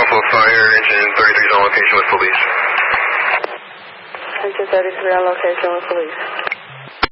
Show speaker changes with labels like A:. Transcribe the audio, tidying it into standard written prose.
A: Alpha Fire, engine 33 is on location with police.
B: Engine 33 on location with police.